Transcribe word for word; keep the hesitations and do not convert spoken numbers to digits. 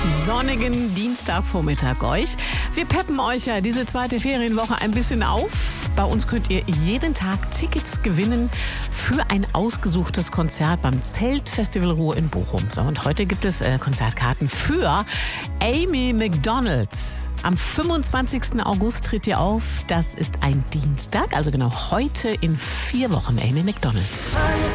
Sonnigen Dienstagvormittag euch. Wir peppen euch ja diese zweite Ferienwoche ein bisschen auf. Bei uns könnt ihr jeden Tag Tickets gewinnen für ein ausgesuchtes Konzert beim Zeltfestival Ruhr in Bochum. So, und heute gibt es äh, Konzertkarten für Amy Macdonald. Am fünfundzwanzigsten August tritt ihr auf. Das ist ein Dienstag, also genau heute in vier Wochen. Amy Macdonald.